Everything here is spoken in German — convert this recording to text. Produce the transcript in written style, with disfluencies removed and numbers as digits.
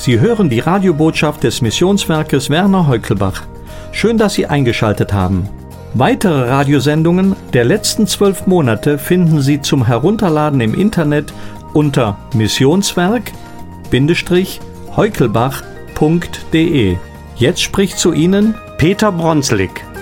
Sie hören die Radiobotschaft des Missionswerkes Werner Heukelbach. Schön, dass Sie eingeschaltet haben. Weitere Radiosendungen der letzten 12 Monate finden Sie zum Herunterladen im Internet unter missionswerk-heukelbach.de. Jetzt spricht zu Ihnen Peter Bronslik.